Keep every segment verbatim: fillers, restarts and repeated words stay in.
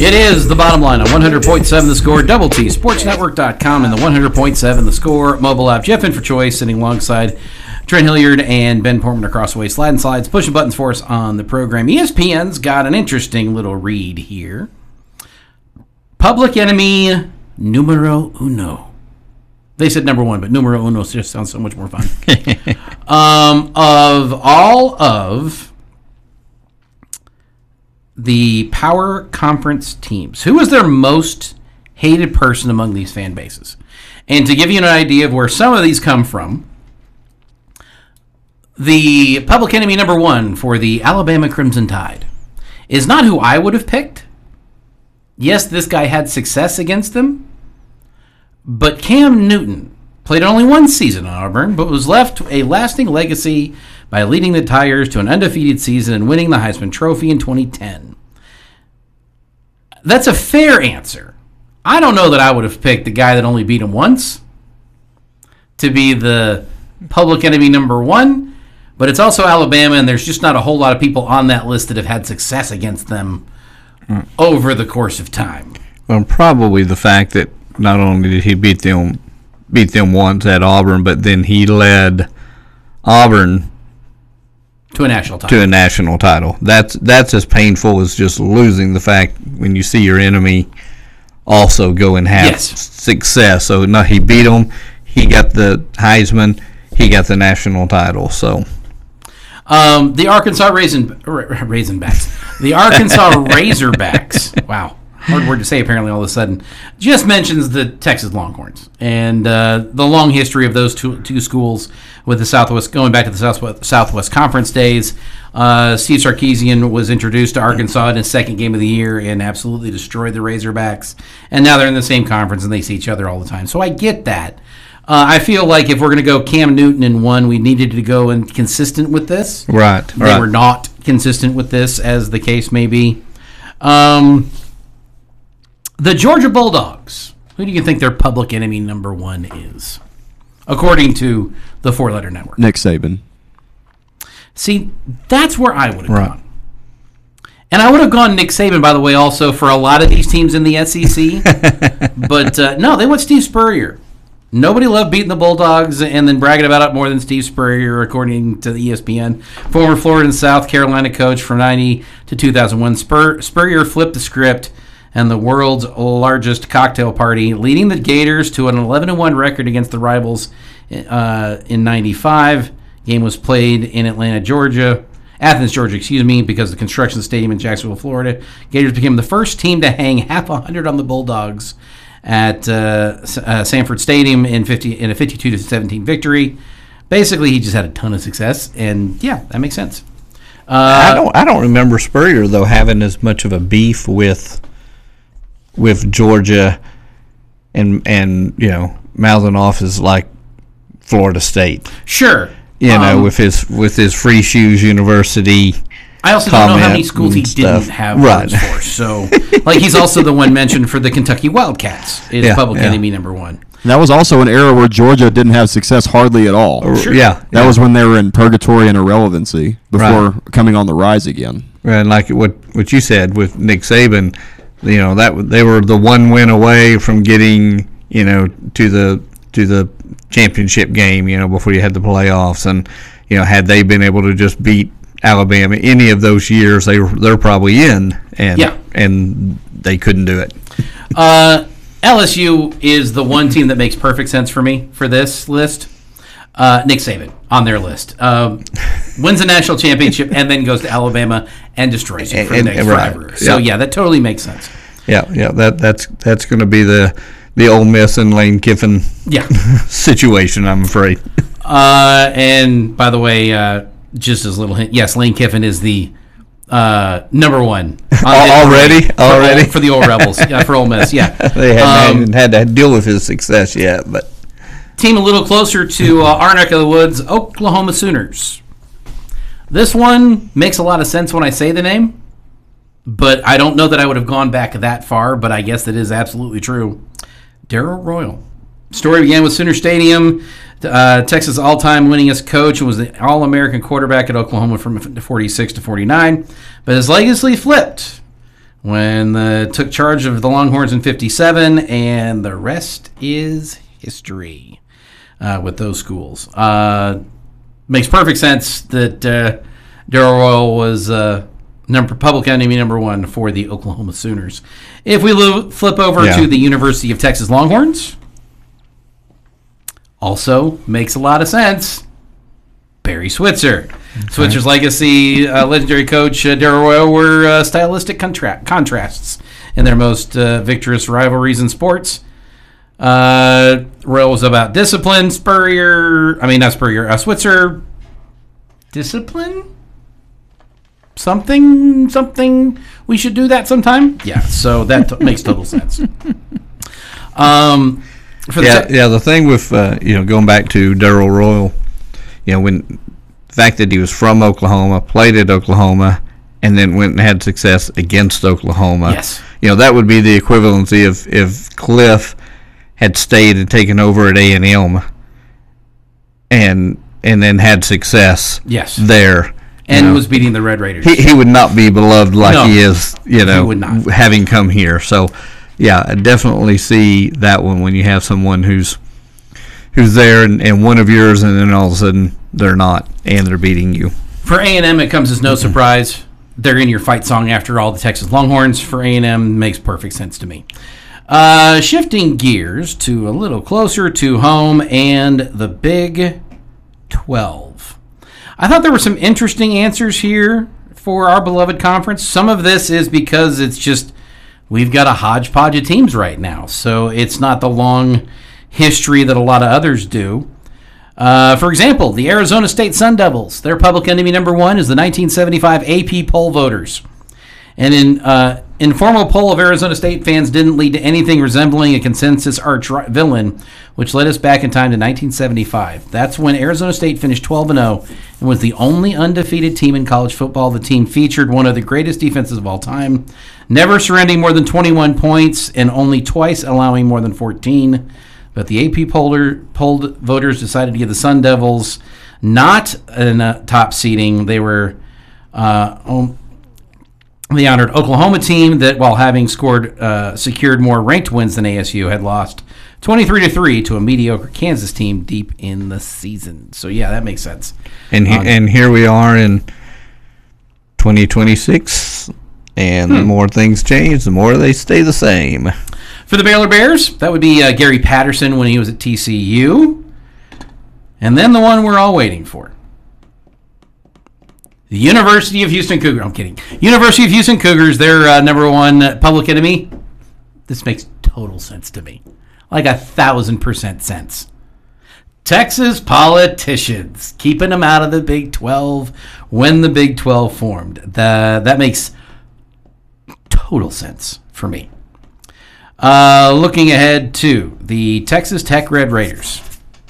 It is The Bottom Line on one hundred point seven The Score, Double T, Sports Network dot com, and the one hundred point seven The Score mobile app. Jeff in for Choice, sitting alongside Trent Hilliard and Ben Portman across the way. Slide and slides, pushing buttons for us on the program. E S P N's got an interesting little read here. Public enemy numero uno. They said number one, but numero uno just sounds so much more fun. um, of all of the Power Conference teams, who is their most hated person among these fan bases? And to give you an idea of where some of these come from, the public enemy number one for the Alabama Crimson Tide is not who I would have picked. Yes, this guy had success against them, but Cam Newton played only one season on Auburn, but was left a lasting legacy by leading the Tigers to an undefeated season and winning the Heisman Trophy in twenty ten. That's a fair answer. I don't know that I would have picked the guy that only beat him once to be the public enemy number one, but it's also Alabama, and there's just not a whole lot of people on that list that have had success against them mm. over the course of time. Well, probably the fact that not only did he beat them beat them once at Auburn, but then he led Auburn to a national title. To a national title. That's that's as painful as just losing, the fact when you see your enemy also go and have yes. success. So no, he beat him. He got the Heisman. He got the national title. So um, the Arkansas Raisin Raisinbacks, the Arkansas Razorbacks. Wow. Hard word to say, apparently, all of a sudden. Just mentions the Texas Longhorns and uh, the long history of those two, two schools with the Southwest, going back to the Southwest, Southwest Conference days. Uh, Steve Sarkisian was introduced to Arkansas in his second game of the year and absolutely destroyed the Razorbacks. And now they're in the same conference and they see each other all the time. So I get that. Uh, I feel like if we're going to go Cam Newton in one, we needed to go and consistent with this. Right. They right. were not consistent with this, as the case may be. Um... The Georgia Bulldogs. Who do you think their public enemy number one is, according to the Four Letter Network? Nick Saban. See, that's where I would have right. gone. And I would have gone Nick Saban, by the way, also for a lot of these teams in the S E C. But uh, no, they went Steve Spurrier. Nobody loved beating the Bulldogs and then bragging about it more than Steve Spurrier, according to the E S P N. Former Florida and South Carolina coach from ninety to two thousand one. Spur- Spurrier flipped the script and the world's largest cocktail party, leading the Gators to an eleven and one record against the rivals uh, in ninety-five. Game was played in Atlanta, Georgia, Athens, Georgia, excuse me, because of the construction of the stadium in Jacksonville, Florida. Gators became the first team to hang half a hundred on the Bulldogs at uh, uh, Sanford Stadium in fifty in a fifty-two to seventeen victory. Basically, he just had a ton of success, and yeah, that makes sense. Uh, I don't I don't remember Spurrier though having as much of a beef with. with Georgia and, and you know, mouthing off as like Florida State. Sure. You know, um, with his with his Free Shoes University. I also don't know how many schools he didn't have right. votes for. So, like, he's also the one mentioned for the Kentucky Wildcats is yeah, public yeah. enemy number one. And that was also an era where Georgia didn't have success hardly at all. Sure. Yeah. That yeah. was when they were in purgatory and irrelevancy before right. coming on the rise again. And like what, what you said with Nick Saban, you know, that they were the one win away from getting, you know, to the to the championship game, you know, before you had the playoffs. And, you know, had they been able to just beat Alabama any of those years, they were, they're probably in, and yeah. and they couldn't do it. Uh, L S U is the one team that makes perfect sense for me for this list. Uh, Nick Saban on their list. Um, wins a national championship and then goes to Alabama and destroys it for and, the next and, right. forever. So, yeah. yeah, that totally makes sense. Yeah, yeah, that that's that's going to be the the Ole Miss and Lane Kiffin yeah. situation, I'm afraid. Uh, and, by the way, uh, just as a little hint, yes, Lane Kiffin is the uh, number one. already? For, already? For the old Rebels, yeah, for Ole Miss, yeah. They hadn't um, had to deal with his success yet, but... Team a little closer to uh, our neck of the woods, Oklahoma Sooners. This one makes a lot of sense when I say the name, but I don't know that I would have gone back that far, but I guess that is absolutely true. Darrell Royal. Story began with Sooner Stadium, uh, Texas all-time winningest coach, and was the All-American quarterback at Oklahoma from forty-six to forty-nine, but his legacy flipped when uh, took charge of the Longhorns in fifty-seven, and the rest is history uh, with those schools. Uh, makes perfect sense that uh, Darrell Royal was uh, number public enemy number one for the Oklahoma Sooners. If we lo- flip over Yeah. to the University of Texas Longhorns, also makes a lot of sense. Barry Switzer. Okay. Switzer's legacy, uh, legendary coach uh, Darrell Royal were uh, stylistic contra- contrasts in their most uh, victorious rivalries in sports. Uh, Royal was about discipline. Spurrier, I mean not Spurrier, uh, Switzer, discipline? Something, something, we should do that sometime? Yeah, so that t- makes total sense. Um, for the yeah, te- yeah. The thing with uh, you know going back to Darrell Royal, you know when the fact that he was from Oklahoma, played at Oklahoma, and then went and had success against Oklahoma. Yes. You know that would be the equivalency of if Cliff had stayed and taken over at A and M, and and then had success. Yes. There. And know. was beating the Red Raiders. He he would not be beloved like No, he is, you know, he would not. having come here. So, yeah, I definitely see that one when you have someone who's who's there and, and one of yours, and then all of a sudden they're not, and they're beating you. For A and M, it comes as no surprise. They're in your fight song after all, the Texas Longhorns. For A and M, makes perfect sense to me. Uh, shifting gears to a little closer to home and the Big twelve. I thought there were some interesting answers here for our beloved conference. Some of this is because it's just we've got a hodgepodge of teams right now, so it's not the long history that a lot of others do. Uh, for example, the Arizona State Sun Devils, their public enemy number one is the nineteen seventy-five A P poll voters. And an uh, informal poll of Arizona State fans didn't lead to anything resembling a consensus arch villain, which led us back in time to nineteen seventy-five. That's when Arizona State finished twelve and oh and was the only undefeated team in college football. The team featured one of the greatest defenses of all time, never surrendering more than twenty-one points and only twice allowing more than fourteen. But the A P poller, polled voters decided to give the Sun Devils not a uh, top seeding. They were uh, um, the honored Oklahoma team that, while having scored, uh, secured more ranked wins than A S U, had lost twenty-three to three to a mediocre Kansas team deep in the season. So yeah, that makes sense. And he, Um, and here we are in twenty twenty-six, and Hmm. the more things change, the more they stay the same. For the Baylor Bears, that would be uh, Gary Patterson when he was at T C U. And then the one we're all waiting for. The University of Houston Cougars. I'm kidding. University of Houston Cougars, their uh, number one public enemy. This makes total sense to me. Like a thousand percent sense. Texas politicians keeping them out of the Big twelve when the Big twelve formed. The, that makes total sense for me. Uh, looking ahead to the Texas Tech Red Raiders.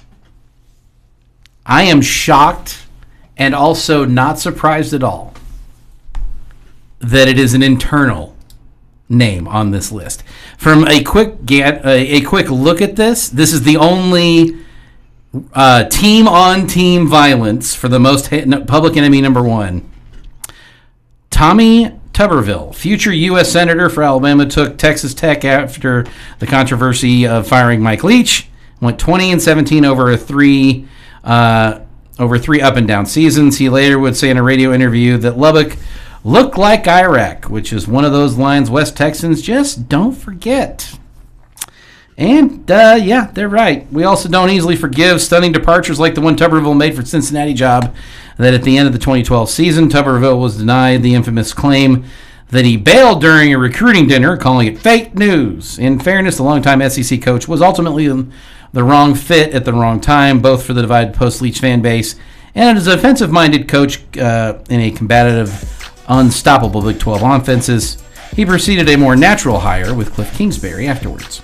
I am shocked and also not surprised at all that it is an internal name on this list. From a quick ga- a, a quick look at this, this is the only uh, team-on-team violence for the most hit, no, public enemy number one. Tommy Tuberville, future U S Senator for Alabama, took Texas Tech after the controversy of firing Mike Leach. Went twenty and seventeen over a three, uh, over three up and down seasons. He later would say in a radio interview that Lubbock looked like Iraq, which is one of those lines West Texans just don't forget. And, uh, yeah, they're right. We also don't easily forgive stunning departures like the one Tuberville made for Cincinnati job, that at the end of the twenty twelve season, Tuberville was denied the infamous claim that he bailed during a recruiting dinner, calling it fake news. In fairness, the longtime S E C coach was ultimately the wrong fit at the wrong time, both for the divided post-Leach fan base and as a defensive-minded coach uh, in a combative, unstoppable Big twelve offenses. He proceeded a more natural hire with Cliff Kingsbury afterwards.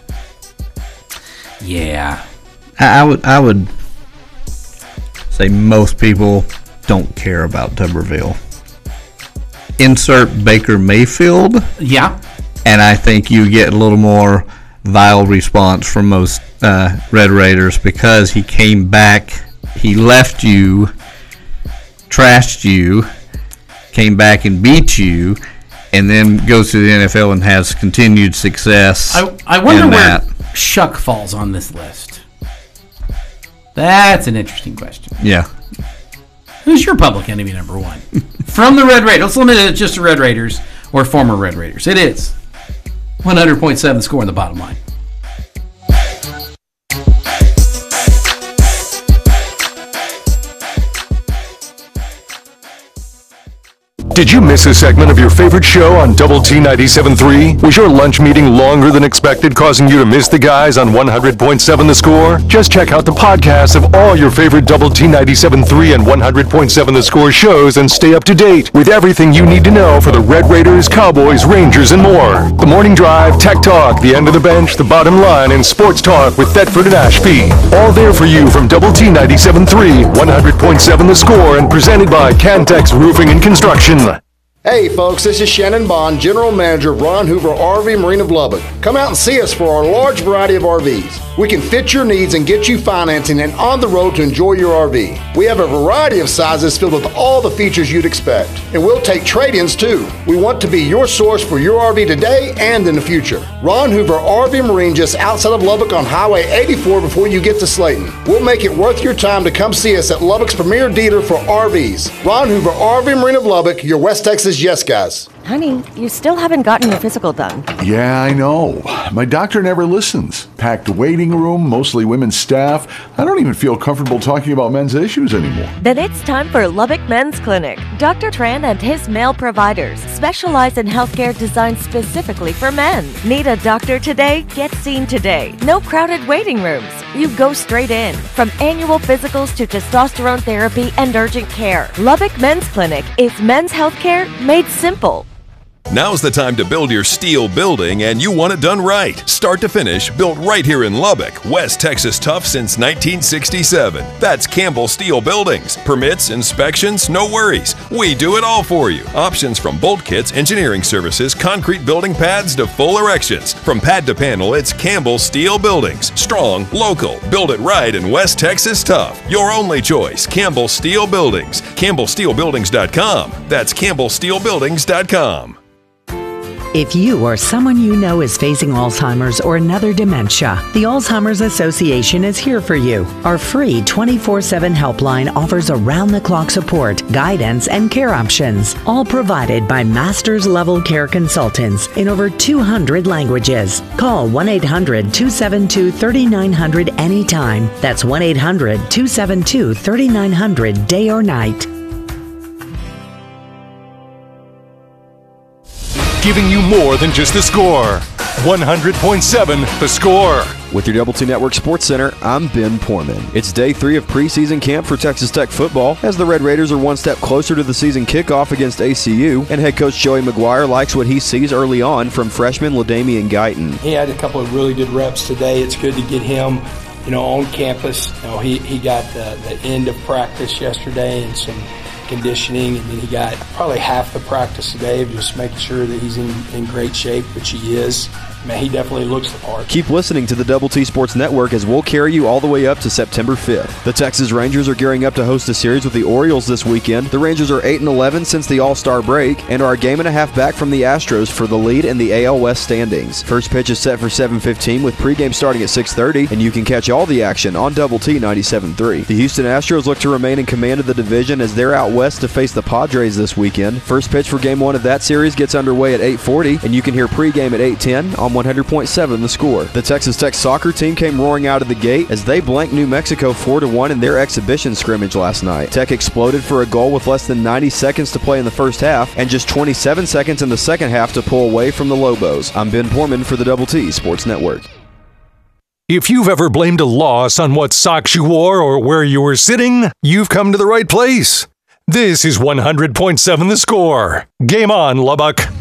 Yeah. I, I would I would say most people don't care about Tuberville. Insert Baker Mayfield, Yeah. and I think you get a little more vile response from most uh, Red Raiders because he came back, he left you, trashed you, came back and beat you, and then goes to the N F L and has continued success. I, I wonder in where that. Shuck falls on this list. That's an interesting question. Yeah. Who's your public enemy number one? From the Red Raiders. Let's limit it just to Red Raiders or former Red Raiders. It is one hundred point seven score in the bottom line. Did you miss a segment of your favorite show on Double T ninety-seven point three? Was your lunch meeting longer than expected, causing you to miss the guys on one hundred point seven The Score? Just check out the podcasts of all your favorite Double T ninety-seven point three and one hundred point seven The Score shows and stay up to date with everything you need to know for the Red Raiders, Cowboys, Rangers, and more. The Morning Drive, Tech Talk, The End of the Bench, The Bottom Line, and Sports Talk with Thetford and Ashby. All there for you from Double T ninety-seven point three, one hundred point seven The Score, and presented by Cantex Roofing and Construction. Hey folks, this is Shannon Bond, General Manager of Ron Hoover R V Marine of Lubbock. Come out and see us for our large variety of R Vs. We can fit your needs and get you financing and on the road to enjoy your R V. We have a variety of sizes filled with all the features you'd expect. And we'll take trade-ins too. We want to be your source for your R V today and in the future. Ron Hoover R V Marine just outside of Lubbock on Highway eighty-four before you get to Slayton. We'll make it worth your time to come see us at Lubbock's premier dealer for R Vs. Ron Hoover R V Marine of Lubbock, your West Texas yes guys. Honey, you still haven't gotten your physical done. Yeah, I know. My doctor never listens. Packed waiting room, mostly women's staff. I don't even feel comfortable talking about men's issues anymore. Then it's time for Lubbock Men's Clinic. Doctor Tran and his male providers specialize in healthcare designed specifically for men. Need a doctor today? Get seen today. No crowded waiting rooms. You go straight in. From annual physicals to testosterone therapy and urgent care. Lubbock Men's Clinic is men's healthcare made simple. Now's the time to build your steel building, and you want it done right. Start to finish, built right here in Lubbock, West Texas tough since nineteen sixty-seven. That's Campbell Steel Buildings. Permits, inspections, no worries. We do it all for you. Options from bolt kits, engineering services, concrete building pads to full erections. From pad to panel, it's Campbell Steel Buildings. Strong, local, build it right in West Texas tough. Your only choice, Campbell Steel Buildings. Campbell Steel Buildings dot com. That's Campbell Steel Buildings dot com. If you or someone you know is facing Alzheimer's or another dementia, the Alzheimer's Association is here for you. Our free twenty-four seven helpline offers around-the-clock support, guidance, and care options, all provided by master's level care consultants in over two hundred languages. Call one eight hundred two seven two three nine zero zero anytime. That's one eight hundred two seven two three nine zero zero day or night. Giving you more than just the score. one hundred point seven The Score. With your Double T Network Sports Center, I'm Ben Porman. It's day three of preseason camp for Texas Tech football, as the Red Raiders are one step closer to the season kickoff against A C U, and head coach Joey McGuire likes what he sees early on from freshman LaDamian Guyton. He had a couple of really good reps today. It's good to get him, you know, on campus. You know, he, he got the, the end of practice yesterday and some conditioning, and then he got probably half the practice today of just making sure that he's in, in great shape, which he is. Man, he definitely looks the part. Keep listening to the Double T Sports Network as we'll carry you all the way up to September fifth. The Texas Rangers are gearing up to host a series with the Orioles this weekend. The Rangers are eight and eleven since the All-Star break and are a game and a half back from the Astros for the lead in the A L West standings. First pitch is set for seven fifteen with pregame starting at six thirty, and you can catch all the action on Double T ninety-seven point three. The Houston Astros look to remain in command of the division as they're out west to face the Padres this weekend. First pitch for game one of that series gets underway at eight forty, and you can hear pregame at eight ten on one hundred point seven The Score. The Texas Tech soccer team came roaring out of the gate as they blanked New Mexico four to one in their exhibition scrimmage last night. Tech exploded for a goal with less than ninety seconds to play in the first half and just twenty-seven seconds in the second half to pull away from the Lobos. I'm Ben Porman for the Double T Sports Network. If you've ever blamed a loss on what socks you wore or where you were sitting, you've come to the right place. This is one hundred point seven The Score. Game on, Lubbock.